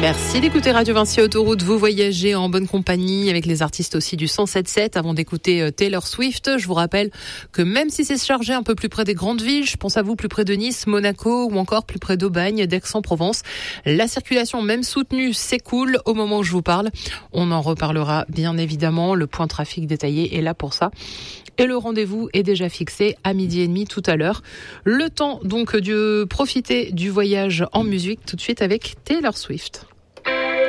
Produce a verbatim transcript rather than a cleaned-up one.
Merci d'écouter Radio Vinci Autoroute. Vous voyagez en bonne compagnie avec les artistes aussi du cent sept sept avant d'écouter Taylor Swift. Je vous rappelle que même si c'est chargé un peu plus près des grandes villes, je pense à vous plus près de Nice, Monaco ou encore plus près d'Aubagne, d'Aix-en-Provence, la circulation même soutenue s'écoule au moment où je vous parle. On en reparlera bien évidemment. Le point trafic détaillé est là pour ça. Et le rendez-vous est déjà fixé à midi et demi tout à l'heure. Le temps donc de profiter du voyage en musique tout de suite avec Taylor Swift.